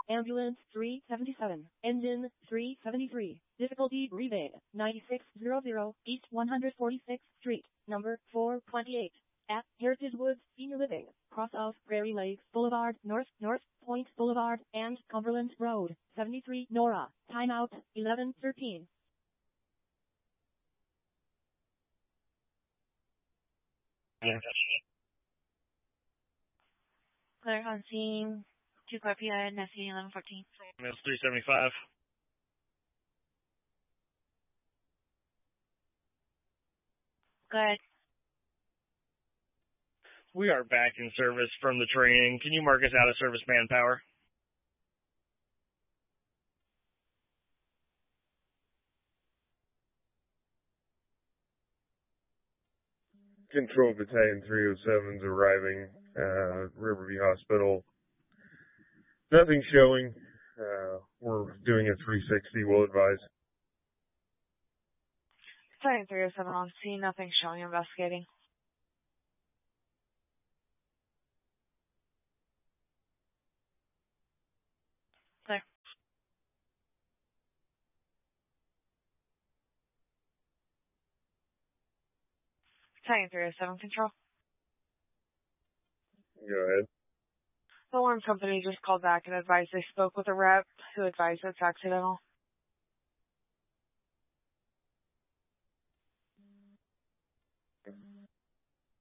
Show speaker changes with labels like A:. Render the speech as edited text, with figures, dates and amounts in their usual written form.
A: Ambulance 377. Engine 373. Difficulty breathing. 9600 East 146th Street. Number 428. At Heritage Woods Senior Living. Cross of Prairie Lakes Boulevard, North Point Boulevard, and Cumberland Road. 73 Nora. Timeout 11:13.
B: Clear on scene. 2 car PI, Nessie 1114.
C: It's 375.
B: Go ahead.
C: We are back in service from the training. Can you mark us out of service manpower?
D: Control Battalion 307's arriving, Riverview Hospital. Nothing showing. We're doing a 360, we'll advise.
B: Battalion 307 on scene, nothing showing, investigating. Clear. Battalion 307 control.
D: Go ahead.
B: The alarm company just called back and advised they spoke with a rep who advised it's accidental.